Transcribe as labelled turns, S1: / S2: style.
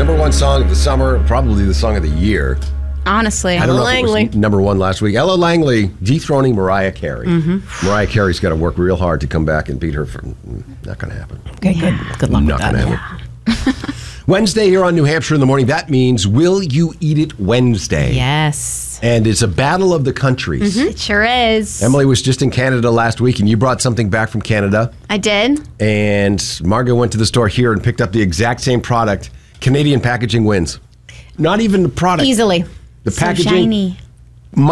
S1: number one song of the summer, probably the song of the year.
S2: Honestly.
S1: I don't know if it was number one last week. Ella Langley dethroning Mariah Carey. Mariah Carey's got to work real hard to come back and beat her. Not going to happen.
S3: Okay, good luck with that.
S1: Not going to happen. Wednesday here on New Hampshire in the Morning. That means Will You Eat It Wednesday.
S3: Yes.
S1: And it's a battle of the countries.
S2: It sure is.
S1: Emily was just in Canada last week, and you brought something back from Canada.
S2: I did.
S1: And Margot went to the store here and picked up the exact same product. Canadian packaging wins. Not even the product.
S2: Easily.
S1: The
S2: So
S1: packaging.
S2: shiny.